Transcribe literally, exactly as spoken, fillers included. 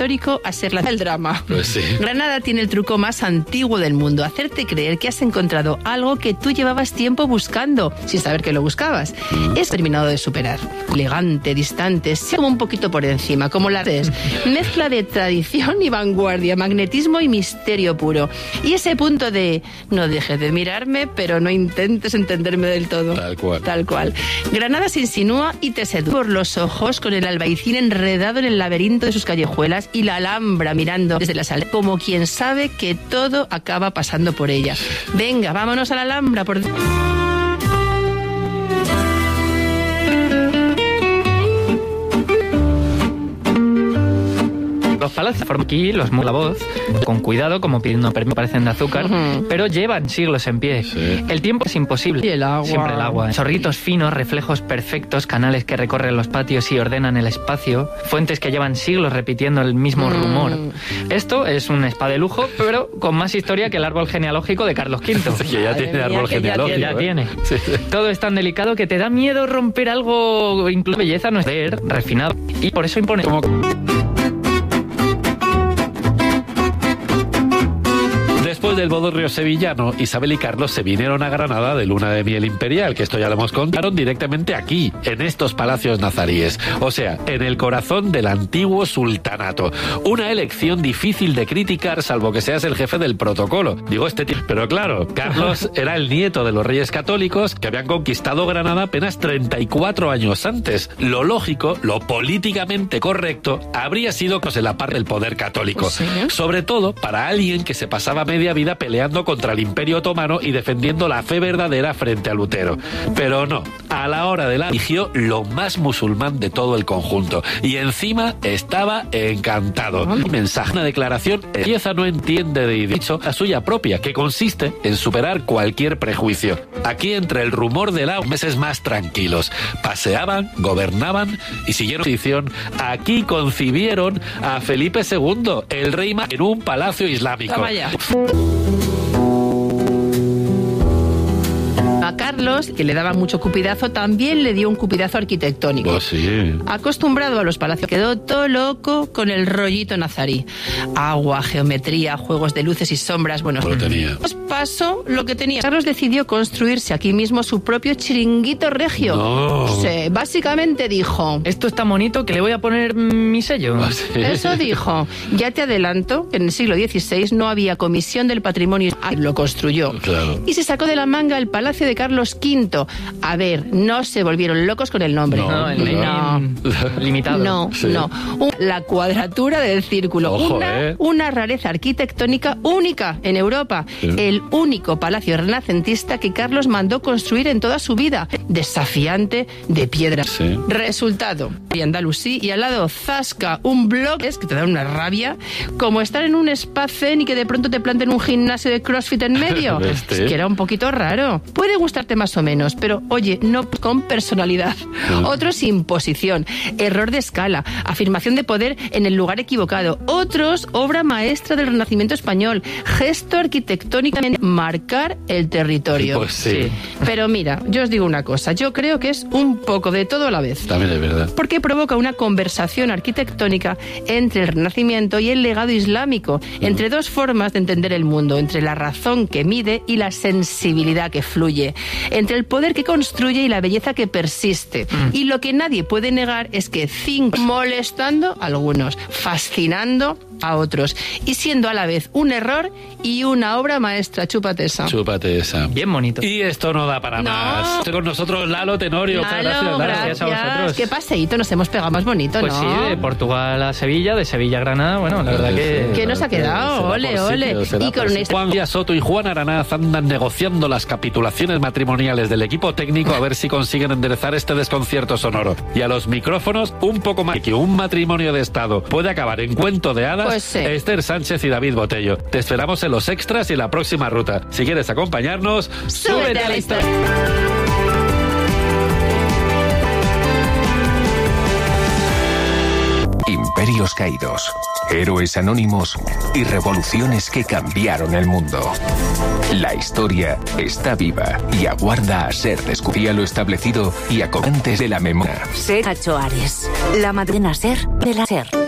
histórico a ser la del drama. Pues sí. Granada tiene el truco más antiguo del mundo, hacerte creer que has encontrado algo que tú llevabas tiempo buscando, sin saber que lo buscabas. Mm. Es terminado de superar. Elegante, distante, sea como un poquito por encima, como la red. Mezcla de tradición y vanguardia, magnetismo y misterio puro. Y ese punto de no dejes de mirarme, pero no intentes entenderme del todo. Tal cual. Tal cual. Granada se insinúa y te seduce por los ojos con el albaicín enredado en el laberinto de sus callejuelas y la Alhambra mirando desde la sala, como quien sabe que todo acaba pasando por ella. Venga, vámonos a la Alhambra, por... Los palacios forman aquí los la voz, con cuidado, como pidiendo permiso, parecen de azúcar, uh-huh. pero llevan siglos en pie. Sí. El tiempo es imposible. Y el agua. Siempre el agua. Zorritos finos, reflejos perfectos, canales que recorren los patios y ordenan el espacio, fuentes que llevan siglos repitiendo el mismo mm. rumor. Esto es un spa de lujo, pero con más historia que el árbol genealógico de Carlos quinto. Que ya tiene mía, árbol genealógico. Ya ¿eh? tiene. Sí. Todo es tan delicado que te da miedo romper algo, incluso belleza no es ver, refinado. Y por eso impone... Como... Después del bodorrio sevillano, Isabel y Carlos se vinieron a Granada de luna de miel imperial, que esto ya lo hemos contado, directamente aquí, en estos palacios nazaríes. O sea, en el corazón del antiguo sultanato. Una elección difícil de criticar, salvo que seas el jefe del protocolo. Digo este tipo. Pero claro, Carlos era el nieto de los reyes católicos que habían conquistado Granada apenas treinta y cuatro años antes. Lo lógico, lo políticamente correcto, habría sido pues, en la parte del poder católico. ¿Sí? Sobre todo para alguien que se pasaba media vida peleando contra el Imperio Otomano y defendiendo la fe verdadera frente a Lutero. Pero no, a la hora de la eligió lo más musulmán de todo el conjunto. Y encima estaba encantado. Mensaje, una declaración, pieza no entiende de dicho a suya propia, que consiste en superar cualquier prejuicio. Aquí entre el rumor de la meses más tranquilos. Paseaban, gobernaban y siguieron tradición. Aquí concibieron a Felipe segundo, el rey en un palacio islámico. Toma ya. A Carlos, que le daba mucho cupidazo, también le dio un cupidazo arquitectónico. Pues sí. Acostumbrado a los palacios, quedó todo loco con el rollito nazarí. Agua, geometría, juegos de luces y sombras, bueno... Lo tenía. Pues pasó lo que tenía. Carlos decidió construirse aquí mismo su propio chiringuito regio. No. Sí, básicamente dijo... Esto es tan bonito que le voy a poner mi sello. ¿Ah, sí? Eso dijo. Ya te adelanto que en el siglo dieciséis no había comisión del patrimonio. Lo construyó. Claro. Y se sacó de la manga el palacio de Carlos quinto. A ver, no se volvieron locos con el nombre. No, no el no. limitado. No, sí. no. Un, la cuadratura del círculo. Ojo, una, eh. una rareza arquitectónica única en Europa. Sí. El único palacio renacentista que Carlos mandó construir en toda su vida. Desafiante, de piedra. Sí. Resultado. Y Andalusí y al lado Zasca, un bloque que te da una rabia, como estar en un spa zen y que de pronto te planten un gimnasio de CrossFit en medio. Este. Es que era un poquito raro. Puede gustarte más o menos, pero oye, no con personalidad. Uh-huh. Otros imposición, error de escala, afirmación de poder en el lugar equivocado. Otros, obra maestra del Renacimiento español, gesto arquitectónicamente marcar el territorio. Pues sí. sí. Pero mira, yo os digo una cosa, yo creo que es un poco de todo a la vez. También es verdad. Porque provoca una conversación arquitectónica entre el Renacimiento y el legado islámico, uh-huh. entre dos formas de entender el mundo, entre la razón que mide y la sensibilidad que fluye, entre el poder que construye y la belleza que persiste. Mm. Y lo que nadie puede negar es que cinco molestando a algunos, fascinando a otros, y siendo a la vez un error y una obra maestra. Chúpate esa. Chúpate esa. Bien bonito. Y esto no da para no. más. Estoy con nosotros Lalo Tenorio. Lalo, gracias, gracias, gracias a vosotros. Qué paseíto nos hemos pegado más bonito, pues ¿no? Pues sí, de Portugal a Sevilla, de Sevilla a Granada, bueno, la verdad que... ¿Qué nos ha quedado? Ole, ole. Y con Juan Díaz Soto y Juan Aranaz andan negociando las capitulaciones matrimoniales del equipo técnico a ver si consiguen enderezar este desconcierto sonoro. Y a los micrófonos, un poco más que un matrimonio de Estado puede acabar en cuento de hadas, pues sí. Esther Sánchez y David Botello. Te esperamos en los extras y la próxima ruta. Si quieres acompañarnos, súbete, súbete a la historia. Imperios caídos, héroes anónimos y revoluciones que cambiaron el mundo. La historia está viva y aguarda a ser descubierta lo establecido y a antes de la memoria. Ser Achoares, la madre nacer de la ser.